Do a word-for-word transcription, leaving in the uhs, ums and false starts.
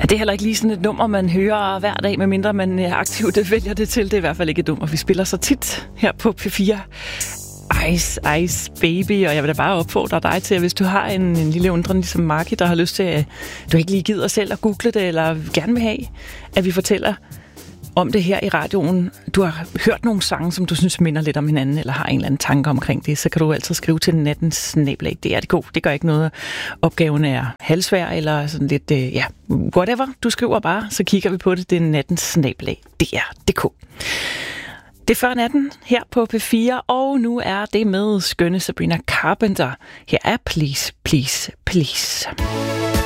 Det er heller ikke lige sådan et nummer, man hører hver dag, medmindre man aktivt vælger det til. Det er i hvert fald ikke et nummer, vi spiller så tit her på P fire. Ice, Ice Baby, og jeg vil da bare opfordre dig til, at hvis du har en, en lille undren ligesom Marky, der har lyst til, at du ikke lige gider selv at google det, eller gerne vil have, at vi fortæller om det her i radioen. Du har hørt nogle sange, som du synes minder lidt om hinanden, eller har en eller anden tanke omkring det, så kan du altid skrive til nattens snabel-a. Det er det god. Det gør ikke noget. Opgaven er halvsvær, eller sådan lidt, øh, ja, whatever. Du skriver bare, så kigger vi på det. Det er nattens snabel-a. Det er det god. Det er før natten her på P fire, og nu er det med skønne Sabrina Carpenter. Her er Please, Please, Please.